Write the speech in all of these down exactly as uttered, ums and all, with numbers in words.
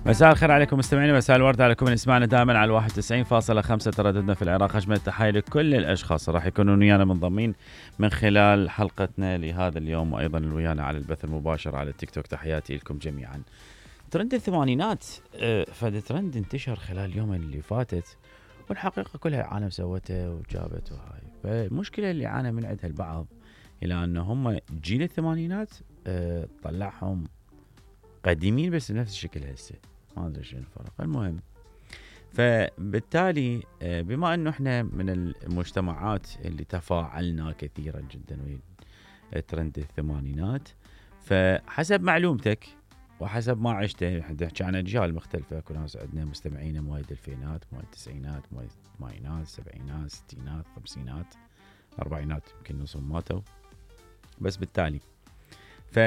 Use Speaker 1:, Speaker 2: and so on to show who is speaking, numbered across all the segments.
Speaker 1: مساء الخير عليكم مستمعينا، مساء الورد عليكم من يسمعنا دائما على واحد وتسعين فاصلة خمسة ترددنا في العراق. أجمل التحايا لكل الأشخاص راح يكونون ويانا منضمين من خلال حلقتنا لهذا اليوم، وأيضا ويانا على البث المباشر على التيك توك. تحياتي لكم جميعا. ترند الثمانينات فد ترند انتشر خلال اليوم اللي فاتت، والحقيقة كلها العالم سوته وجابته هاي. فالمشكلة اللي عانى من عندها البعض إلى أن هم جيل الثمانينات طلعهم قديمين بس بنفس الشكل هسه، ما ادري شنو الفرق. المهم، فبالتالي بما انه احنا من المجتمعات اللي تفاعلنا كثيرا جدا ويا ترند الثمانينات، فحسب معلومتك وحسب ما عشته، احنا نحكي عن اجيال مختلفه. كل ناس عندنا مستمعين مواليد الفينات، مواليد التسعينات، مواليد الثمانينات، السبعينات، الستينات، الخمسينات، الاربعينات، يمكن نصهم ماتوا. بس بالتالي ف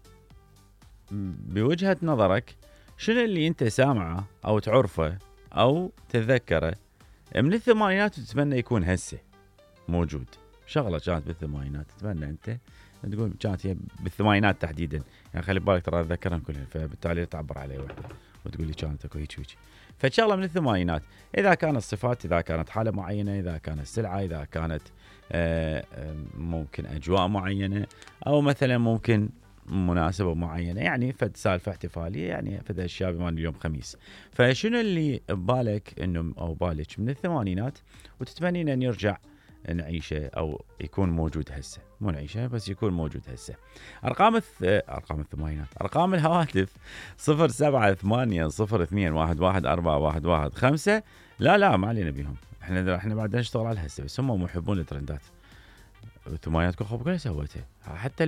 Speaker 1: بوجهة نظرك شنو اللي انت سامعه او تعرفه او تتذكره من الثمانينات وتتمنى يكون هسه موجود؟ شغلة كانت بالثمانينات تتمنى انت تقول كانت هي بالثمانينات تحديدا، يعني خلي بالك ترى اتذكرهم كلهم، فبالتالي تعبر عليه وحده وتقول لي كانت اكو هيك هيك. فشغلة من الثمانينات، اذا كانت صفات، اذا كانت حالة معينة، اذا كانت سلعة، اذا كانت آآ آآ ممكن اجواء معينة، او مثلا ممكن مناسبة معينة، يعني فد سالفة احتفالية، يعني فد اشياء بما اليوم خميس. فشنو اللي ببالك انه او بالك من الثمانينات وتتمنين ان يرجع نعيشه او يكون موجود هسه؟ مو نعيشه بس يكون موجود هسه. ارقام الث... ارقام الثمانينات، ارقام الهواتف صفر سبعة ثمانية صفر اثنين واحد واحد أربعة واحد واحد خمسة. لا لا ما علينا بيهم، احنا احنا بعد نشتغل على هسه، بس هم محبون الترندات. الثمانينات كل كلها سوتها، حتى